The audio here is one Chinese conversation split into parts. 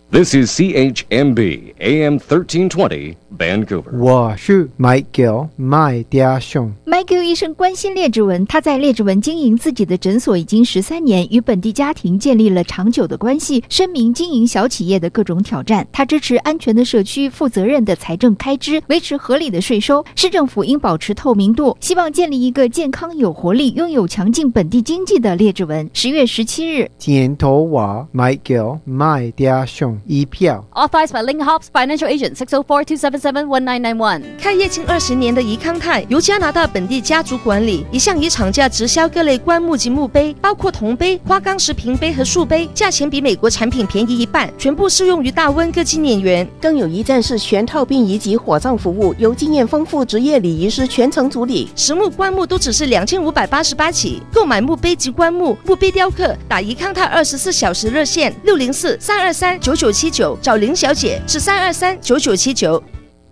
This is CHMB AM 1320 Vancouver。 我是 Michael 麦家雄。 Michael 医生关心列治文，他在列治文经营自己的诊所已经13年，与本地家庭建立了长久的关系，深明经营小企业的各种挑战。他支持安全的社区、负责任的财政开支、维持合理的税收。市政府应保持透明度，希望建立一个健康、有活力、拥有强劲本地经济的列治文。10月17日， 检讨我 Michael 麦家雄一票。 Authorized by Ling Hobbs Financial Agent 604-277-1991。 开业近20年的怡康泰由加拿大本地家族管理，一向以厂价直销各类棺木及墓碑，包括铜杯、花岗石瓶杯和树杯，价钱比美国产品便宜一半，全部适用于大温各纪念园。 更有一站式全套殡仪及火葬服务，由经验丰富职业礼仪师全程处理。 实木棺木都只是2588起，购买墓碑及棺木、墓碑雕刻，打怡康泰24小时热线604-323-9979，找林小姐是323-9979。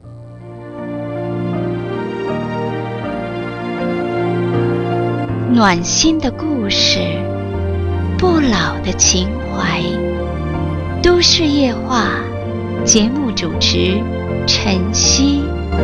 暖心的故事，不老的情怀，都市夜话，节目主持陈曦。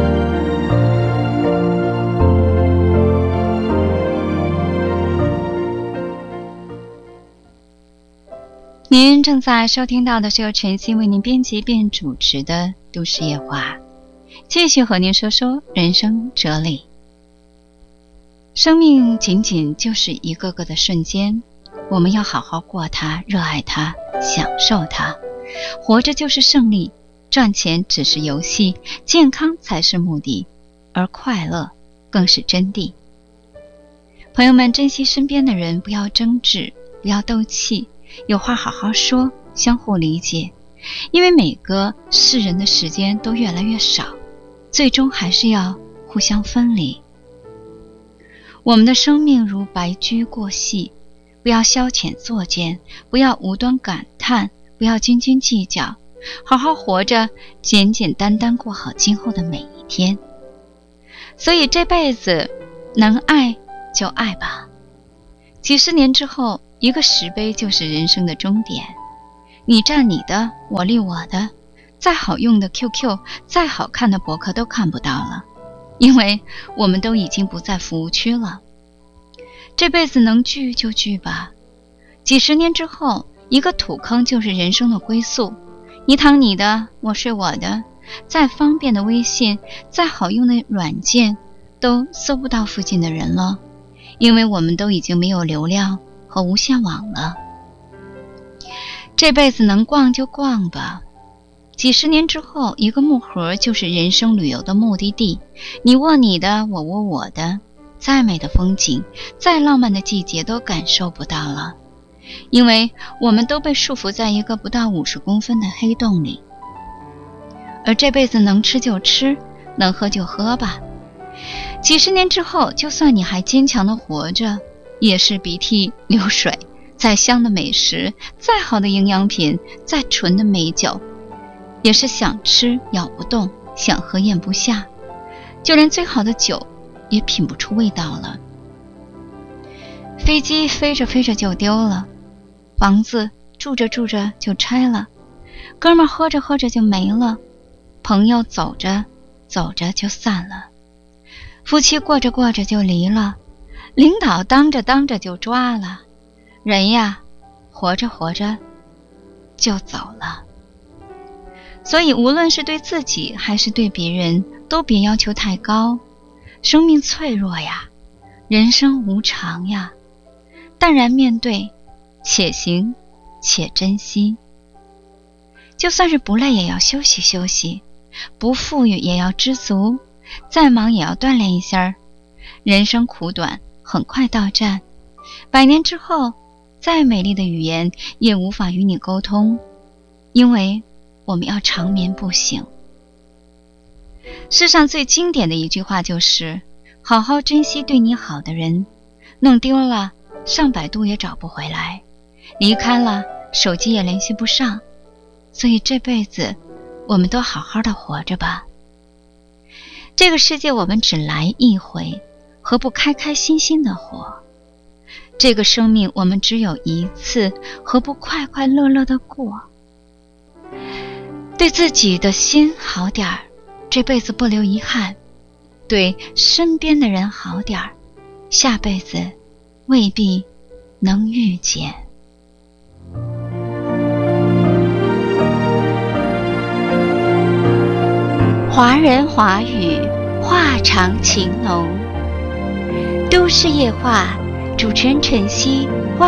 您正在收听到的是由陈曦为您编辑并主持的都市夜话，继续和您说说人生哲理。生命仅仅就是一个个的瞬间，我们要好好过它，热爱它，享受它。活着就是胜利，赚钱只是游戏，健康才是目的，而快乐更是真谛。朋友们，珍惜身边的人，不要争执，不要斗气，有话好好说，相互理解。因为每个世人的时间都越来越少，最终还是要互相分离。我们的生命如白驹过隙，不要消遣作践，不要无端感叹，不要斤斤计较，好好活着，简简单单过好今后的每一天。所以这辈子能爱就爱吧。几十年之后，一个石碑就是人生的终点。你占你的，我立我的，再好用的 QQ， 再好看的博客都看不到了，因为我们都已经不在服务区了。这辈子能聚就聚吧。几十年之后，一个土坑就是人生的归宿。你躺你的，我睡我的，再方便的微信，再好用的软件，都搜不到附近的人了，因为我们都已经没有流量和无线网了。这辈子能逛就逛吧。几十年之后，一个木盒就是人生旅游的目的地。你握你的，我握我的，再美的风景，再浪漫的季节都感受不到了，因为我们都被束缚在一个不到50公分的黑洞里。而这辈子能吃就吃，能喝就喝吧。几十年之后，就算你还坚强的活着，也是鼻涕流水。再香的美食，再好的营养品，再纯的美酒，也是想吃咬不动，想喝咽不下，就连最好的酒也品不出味道了。飞机飞着飞着就丢了，房子住着住着就拆了，哥们喝着喝着就没了，朋友走着走着就散了，夫妻过着过着就离了，领导当着当着就抓了，人呀，活着活着就走了。所以无论是对自己还是对别人，都别要求太高。生命脆弱呀，人生无常呀，淡然面对，且行且珍惜。就算是不累也要休息休息，不富裕也要知足，再忙也要锻炼一下。人生苦短，很快到站，100年之后，再美丽的语言也无法与你沟通，因为我们要长眠不醒。世上最经典的一句话就是，好好珍惜对你好的人，弄丢了上百度也找不回来，离开了手机也联系不上。所以这辈子我们都好好的活着吧。这个世界我们只来一回，何不开开心心的活？这个生命我们只有一次，何不快快乐乐的过？ 对自己的心好点儿，这辈子不留遗憾；对身边的人好点儿，下辈子未必能遇见。华人华语，话长情浓。都市夜话，主持人晨曦。